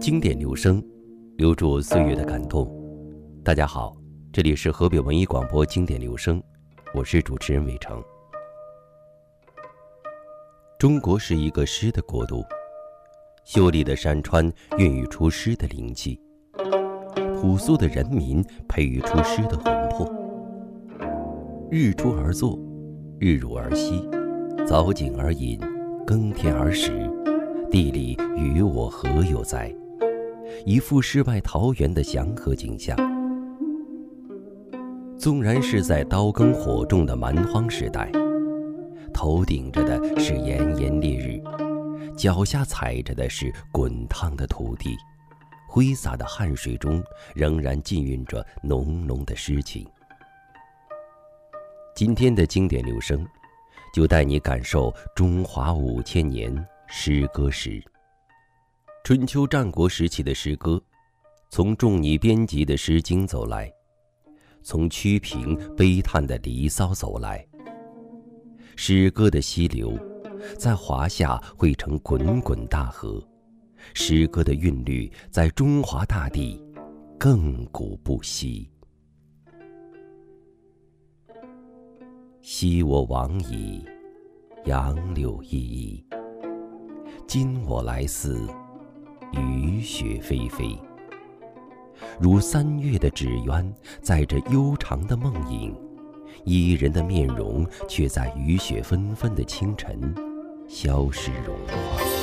经典留声，留住岁月的感动。大家好，这里是河北文艺广播经典留声，我是主持人伟成。中国是一个诗的国度，秀丽的山川孕育出诗的灵气，朴素的人民培育出诗的魂魄。日出而作，日入而息，早景而饮，耕田而食，地里与我何有哉？一副世外桃源的祥和景象。纵然是在刀耕火种的蛮荒时代，头顶着的是炎炎烈日，脚下踩着的是滚烫的土地，挥洒的汗水中仍然浸润着浓浓的诗情。今天的经典留声，就带你感受中华5000年诗歌史。春秋战国时期的诗歌，从仲尼编辑的《诗经》走来，从屈平悲叹的《离骚》走来。诗歌的溪流，在华夏汇成滚滚大河，诗歌的韵律在中华大地亘古不息。昔我往矣，杨柳依依，今我来思，雨雪霏霏。如3月的纸鸢，载着悠长的梦影，伊人的面容却在雨雪纷纷的清晨消失融化。